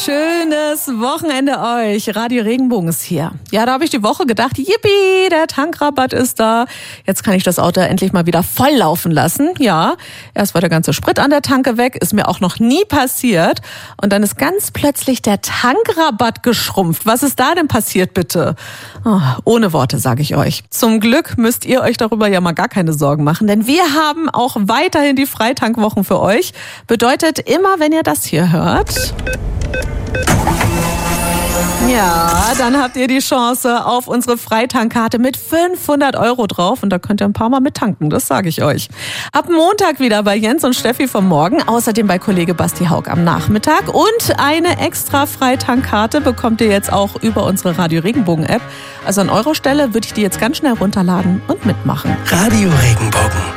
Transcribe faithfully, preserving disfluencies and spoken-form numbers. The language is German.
schönes Wochenende euch. Radio Regenbogen ist hier. Ja, da habe ich die Woche gedacht, yippie, der Tankrabatt ist da. Jetzt kann ich das Auto endlich mal wieder voll laufen lassen. Ja, erst war der ganze Sprit an der Tanke weg, ist mir auch noch nie passiert. Und dann ist ganz plötzlich der Tankrabatt geschrumpft. Was ist da denn passiert, bitte? Oh, ohne Worte, sage ich euch. Zum Glück müsst ihr euch darüber ja mal gar keine Sorgen machen, denn wir haben auch weiterhin die Freitankwwochen für euch. Bedeutet, immer wenn ihr das hier hört, ja, dann habt ihr die Chance auf unsere Freitankkarte mit fünfhundert Euro drauf und da könnt ihr ein paar Mal mit tanken, das sage ich euch. Ab Montag wieder bei Jens und Steffi vom Morgen, außerdem bei Kollege Basti Haug am Nachmittag und eine extra Freitankkarte bekommt ihr jetzt auch über unsere Radio Regenbogen App. Also an eurer Stelle würde ich die jetzt ganz schnell runterladen und mitmachen. Radio Regenbogen.